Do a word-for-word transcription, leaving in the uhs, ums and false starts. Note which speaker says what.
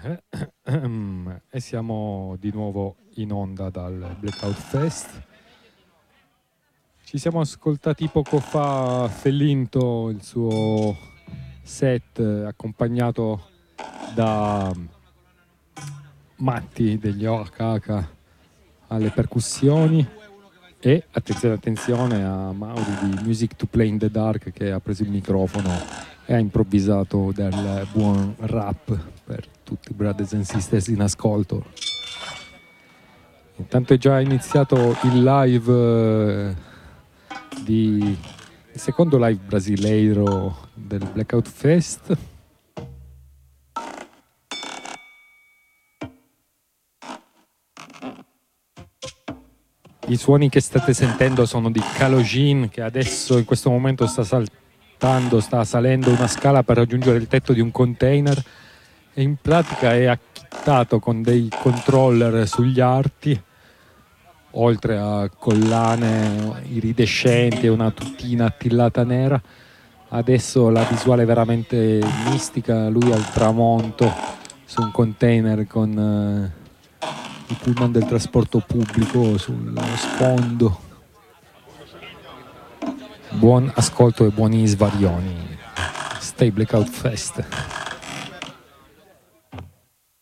Speaker 1: E siamo di nuovo in onda dal Blackout Fest. Ci siamo ascoltati poco fa Fellinto, il suo set accompagnato da Matti degli O H H alle percussioni e attenzione attenzione a Mauri di Music to Play in the Dark, che ha preso il microfono e ha improvvisato del buon rap per tutti i brothers and sisters in ascolto. Intanto è già iniziato il live eh, di il secondo live brasileiro del Blackout Fest. I suoni che state sentendo sono di Kalogin, che adesso in questo momento sta saltando, sta salendo una scala per raggiungere il tetto di un container e in pratica è acchittato con dei controller sugli arti, oltre a collane iridescenti e una tutina attillata nera. Adesso la visuale è veramente mistica, lui al tramonto su un container con eh, i pullman del trasporto pubblico sullo sfondo. Buon ascolto e buoni svarioni. Stay Blackout Fest.